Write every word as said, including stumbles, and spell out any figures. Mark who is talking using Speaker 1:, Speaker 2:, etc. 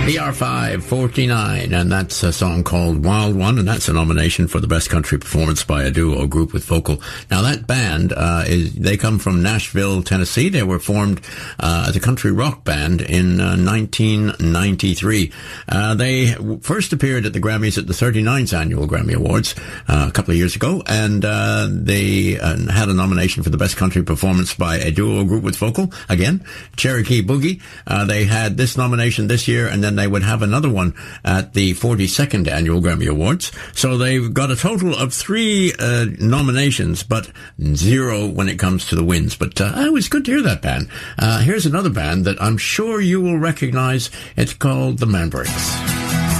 Speaker 1: B R five forty-nine, and that's a song called Wild One, and that's a nomination for the best country performance by a duo or group with vocal. Now that band, uh, is, they come from Nashville, Tennessee. They were formed, uh, as a country rock band in, uh, nineteen ninety-three. Uh, they first appeared at the Grammys at the thirty-ninth Annual Grammy Awards, uh, a couple of years ago, and, uh, they, uh, had a nomination for the best country performance by a duo or group with vocal. Again, Cherokee Boogie. Uh, they had this nomination this year, and then they would have another one at the forty-second Annual Grammy Awards. So they've got a total of three uh, nominations, but zero when it comes to the wins. But uh, it was good to hear that band. Uh, here's another band that I'm sure you will recognize. It's called the Manbricks.